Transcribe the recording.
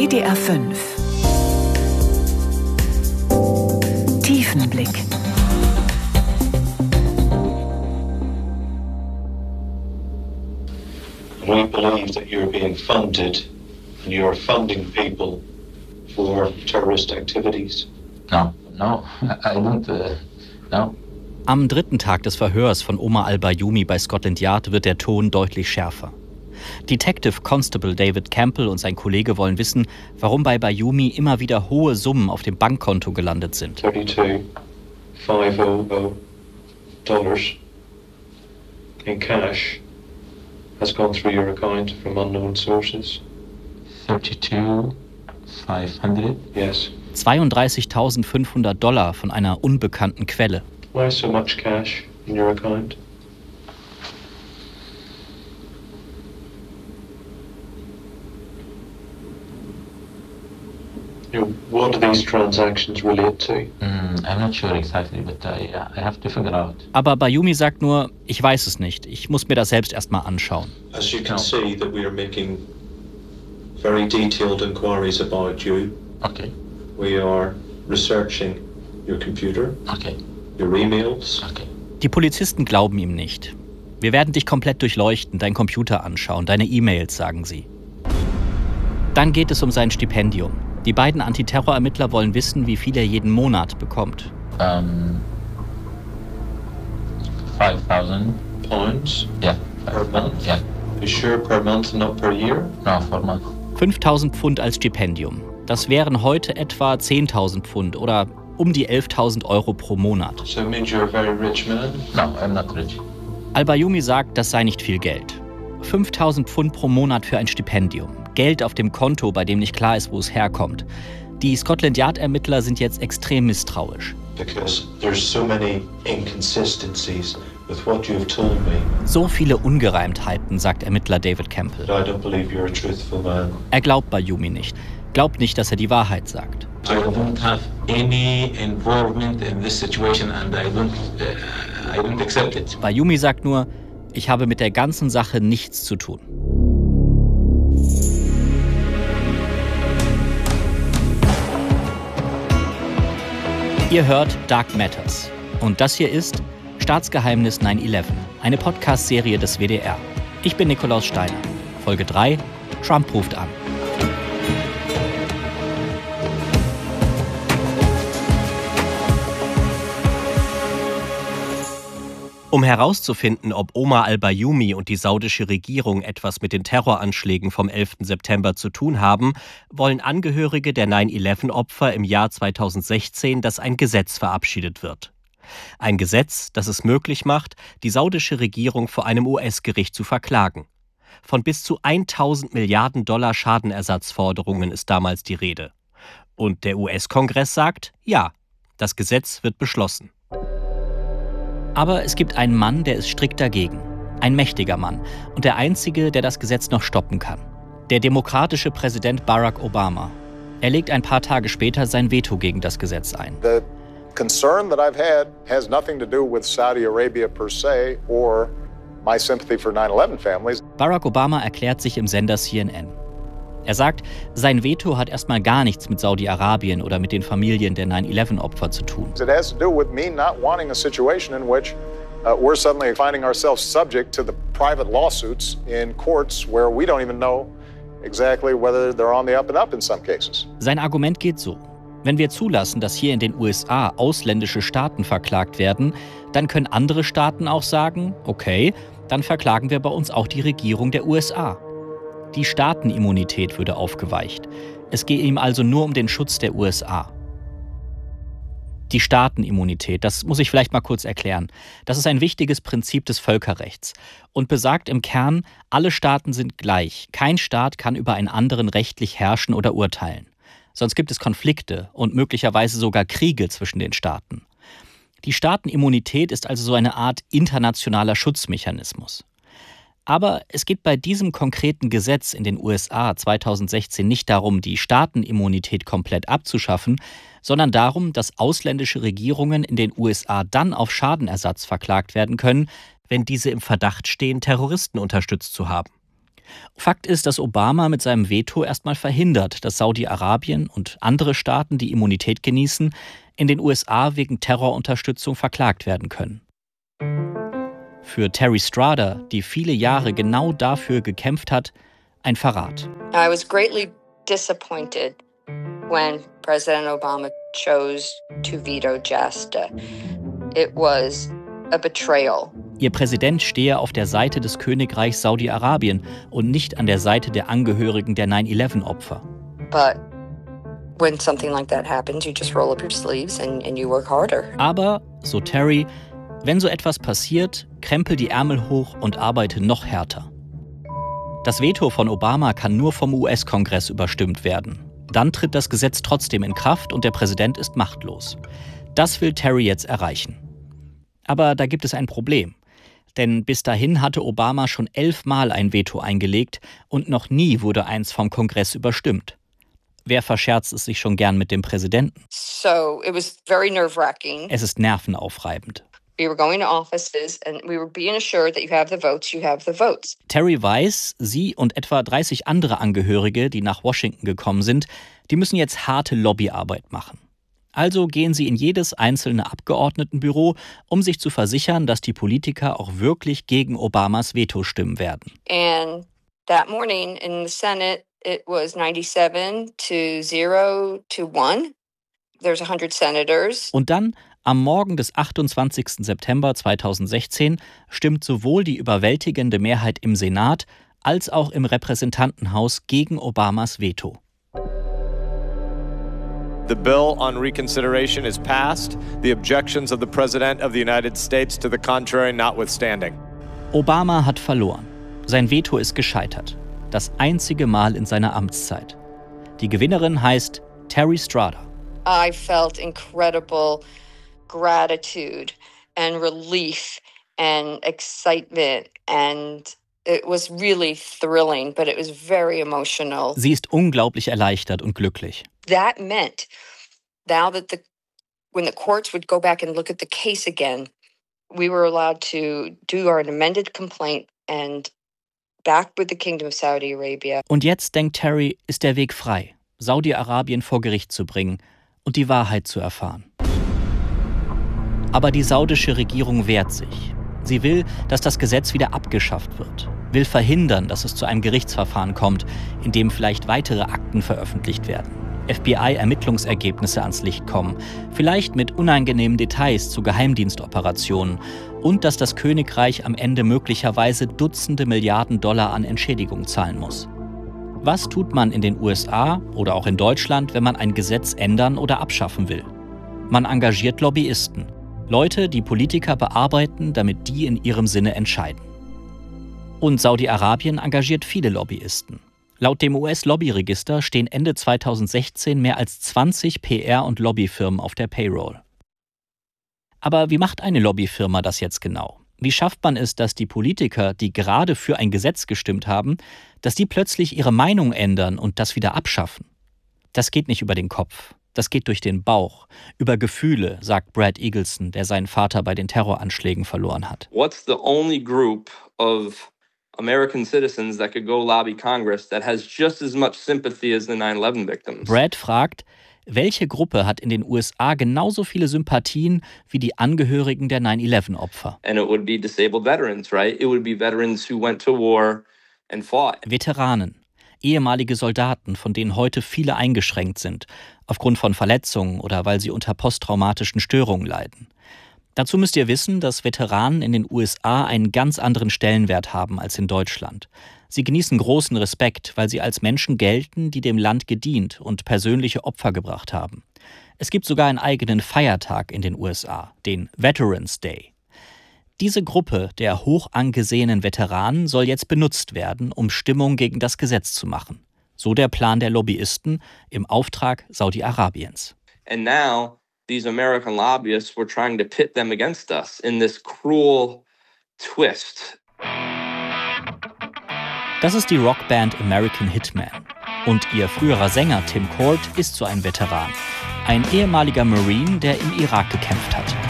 WDR 5 Tiefenblick. We believe that you're being funded and you're funding people for terrorist activities. No, I don't, no. Am dritten Tag des Verhörs von Omar al-Bayoumi bei Scotland Yard wird der Ton deutlich schärfer. Detective Constable David Campbell und sein Kollege wollen wissen, warum bei Bayoumi immer wieder hohe Summen auf dem Bankkonto gelandet sind. $32,500 in cash has gone through your account from unknown sources. 32,500? Yes. $32.500 von einer unbekannten Quelle. Why so much cash in your account? What do these transactions relate to? I'm not sure exactly, but I have to figure out. Aber Bayoumi sagt nur, ich weiß es nicht. Ich muss mir das selbst erstmal anschauen. As you can see that we are making very detailed inquiries about you. Okay. We are researching your computer. Okay. Your emails. Okay. Die Polizisten glauben ihm nicht. Wir werden dich komplett durchleuchten, deinen Computer anschauen, deine E-Mails, sagen sie. Dann geht es um sein Stipendium. Die beiden Antiterrorermittler wollen wissen, wie viel er jeden Monat bekommt. 5,000 pounds? Yeah. Per month? Yeah. You sure per month, not per year? No, per month. 5.000 Pfund als Stipendium. Das wären heute etwa 10.000 Pfund oder um die 11.000 Euro pro Monat. So it means you're a very rich man? No, I'm not rich. Al-Bayoumi sagt, das sei nicht viel Geld. 5.000 Pfund pro Monat für ein Stipendium. Geld auf dem Konto, bei dem nicht klar ist, wo es herkommt. Die Scotland Yard-Ermittler sind jetzt extrem misstrauisch. Because there's so many inconsistencies with what you've told me. So viele Ungereimtheiten, sagt Ermittler David Campbell. I don't believe you're a truthful man. Er glaubt Bayoumi nicht. Glaubt nicht, dass er die Wahrheit sagt. I don't have any involvement in this situation and I don't accept it. Bayoumi sagt nur, ich habe mit der ganzen Sache nichts zu tun. Ihr hört Dark Matters. Und das hier ist Staatsgeheimnis 9/11, eine Podcast-Serie des WDR. Ich bin Nikolaus Steiner. Folge 3, Trump ruft an. Um herauszufinden, ob Omar al-Bayoumi und die saudische Regierung etwas mit den Terroranschlägen vom 11. September zu tun haben, wollen Angehörige der 9/11-Opfer im Jahr 2016, dass ein Gesetz verabschiedet wird. Ein Gesetz, das es möglich macht, die saudische Regierung vor einem US-Gericht zu verklagen. Von bis zu 1.000 Milliarden Dollar Schadenersatzforderungen ist damals die Rede. Und der US-Kongress sagt, ja, das Gesetz wird beschlossen. Aber es gibt einen Mann, der ist strikt dagegen. Ein mächtiger Mann und der einzige, der das Gesetz noch stoppen kann. Der demokratische Präsident Barack Obama. Er legt ein paar Tage später sein Veto gegen das Gesetz ein. The concern that I've had has nothing to do with Saudi Arabia per se or my sympathy for 9/11 families. Barack Obama erklärt sich im Sender CNN. Er sagt, sein Veto hat erstmal gar nichts mit Saudi-Arabien oder mit den Familien der 9/11-Opfer zu tun. It has to do with me not wanting a situation in which we're suddenly finding ourselves subject to the private lawsuits in courts where we don't even know exactly whether they're on the up and up in some cases. Sein Argument geht so: Wenn wir zulassen, dass hier in den USA ausländische Staaten verklagt werden, dann können andere Staaten auch sagen, okay, dann verklagen wir bei uns auch die Regierung der USA. Die Staatenimmunität würde aufgeweicht. Es gehe ihm also nur um den Schutz der USA. Die Staatenimmunität, das muss ich vielleicht mal kurz erklären. Das ist ein wichtiges Prinzip des Völkerrechts und besagt im Kern, alle Staaten sind gleich. Kein Staat kann über einen anderen rechtlich herrschen oder urteilen. Sonst gibt es Konflikte und möglicherweise sogar Kriege zwischen den Staaten. Die Staatenimmunität ist also so eine Art internationaler Schutzmechanismus. Aber es geht bei diesem konkreten Gesetz in den USA 2016 nicht darum, die Staatenimmunität komplett abzuschaffen, sondern darum, dass ausländische Regierungen in den USA dann auf Schadenersatz verklagt werden können, wenn diese im Verdacht stehen, Terroristen unterstützt zu haben. Fakt ist, dass Obama mit seinem Veto erstmal verhindert, dass Saudi-Arabien und andere Staaten, die Immunität genießen, in den USA wegen Terrorunterstützung verklagt werden können. Für Terry Strada, die viele Jahre genau dafür gekämpft hat, ein Verrat. I was greatly disappointed when President Obama chose to veto JASTA. It was a betrayal. Ihr Präsident stehe auf der Seite des Königreichs Saudi-Arabien und nicht an der Seite der Angehörigen der 9/11-Opfer. But when something like that happens, you just roll up your sleeves and you work harder. Aber, so Terry, wenn so etwas passiert, krempel die Ärmel hoch und arbeite noch härter. Das Veto von Obama kann nur vom US-Kongress überstimmt werden. Dann tritt das Gesetz trotzdem in Kraft und der Präsident ist machtlos. Das will Terry jetzt erreichen. Aber da gibt es ein Problem. Denn bis dahin hatte Obama schon 11 Mal ein Veto eingelegt und noch nie wurde eins vom Kongress überstimmt. Wer verscherzt es sich schon gern mit dem Präsidenten? So it was very nerve-wracking. Es ist nervenaufreibend. We were going to offices and we were being assured that you have the votes, you have the votes. Terry weiß, sie und etwa 30 andere Angehörige, die nach Washington gekommen sind, die müssen jetzt harte Lobbyarbeit machen. Also gehen sie in jedes einzelne Abgeordnetenbüro, um sich zu versichern, dass die Politiker auch wirklich gegen Obamas Veto stimmen werden. And that morning in the Senate, it was 97-0 to 1. There's 100 senators. Und dann, am Morgen des 28. September 2016, stimmt sowohl die überwältigende Mehrheit im Senat als auch im Repräsentantenhaus gegen Obamas Veto. The bill on reconsideration is passed, the objections of the President of the United States to the contrary notwithstanding. Obama hat verloren. Sein Veto ist gescheitert. Das einzige Mal in seiner Amtszeit. Die Gewinnerin heißt Terry Strada. I felt incredible gratitude and relief and excitement and it was really thrilling, but it was very emotional. Sie ist unglaublich erleichtert und glücklich. That meant now that when the courts would go back and look at the case again, we were allowed to do our amended complaint and back with the Kingdom of Saudi Arabia. Und jetzt, denkt Terry, ist der Weg frei, Saudi-Arabien vor Gericht zu bringen und die Wahrheit zu erfahren. Aber die saudische Regierung wehrt sich. Sie will, dass das Gesetz wieder abgeschafft wird, will verhindern, dass es zu einem Gerichtsverfahren kommt, in dem vielleicht weitere Akten veröffentlicht werden, FBI-Ermittlungsergebnisse ans Licht kommen, vielleicht mit unangenehmen Details zu Geheimdienstoperationen und dass das Königreich am Ende möglicherweise Dutzende Milliarden Dollar an Entschädigung zahlen muss. Was tut man in den USA oder auch in Deutschland, wenn man ein Gesetz ändern oder abschaffen will? Man engagiert Lobbyisten. Leute, die Politiker bearbeiten, damit die in ihrem Sinne entscheiden. Und Saudi-Arabien engagiert viele Lobbyisten. Laut dem US-Lobbyregister stehen Ende 2016 mehr als 20 PR- und Lobbyfirmen auf der Payroll. Aber wie macht eine Lobbyfirma das jetzt genau? Wie schafft man es, dass die Politiker, die gerade für ein Gesetz gestimmt haben, dass die plötzlich ihre Meinung ändern und das wieder abschaffen? Das geht nicht über den Kopf. Das geht durch den Bauch, über Gefühle, sagt Brad Eagleson, der seinen Vater bei den Terroranschlägen verloren hat. What's the only group of American citizens that could go lobby Congress that has just as much sympathy as the 9/11 victims? Brad fragt, welche Gruppe hat in den USA genauso viele Sympathien wie die Angehörigen der 9/11-Opfer? And it would be disabled veterans, right? It would be veterans who went to war and fought. Veteranen. Ehemalige Soldaten, von denen heute viele eingeschränkt sind, aufgrund von Verletzungen oder weil sie unter posttraumatischen Störungen leiden. Dazu müsst ihr wissen, dass Veteranen in den USA einen ganz anderen Stellenwert haben als in Deutschland. Sie genießen großen Respekt, weil sie als Menschen gelten, die dem Land gedient und persönliche Opfer gebracht haben. Es gibt sogar einen eigenen Feiertag in den USA, den Veterans Day. Diese Gruppe der hoch angesehenen Veteranen soll jetzt benutzt werden, um Stimmung gegen das Gesetz zu machen. So der Plan der Lobbyisten im Auftrag Saudi-Arabiens. And now these American lobbyists were trying to pit them against us in this cruel twist. Das ist die Rockband American Hitman. Und ihr früherer Sänger Tim Court ist so ein Veteran. Ein ehemaliger Marine, der im Irak gekämpft hat.